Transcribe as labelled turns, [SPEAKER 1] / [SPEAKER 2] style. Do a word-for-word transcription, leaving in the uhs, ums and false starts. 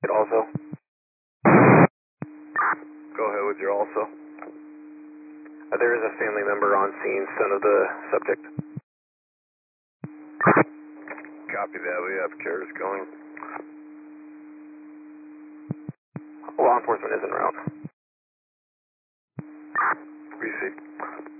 [SPEAKER 1] Also.
[SPEAKER 2] Go ahead with your also.
[SPEAKER 1] Uh, there is a family member on scene, son of the subject.
[SPEAKER 2] Copy that. We have carriers going.
[SPEAKER 1] Law enforcement is en route.
[SPEAKER 2] Received.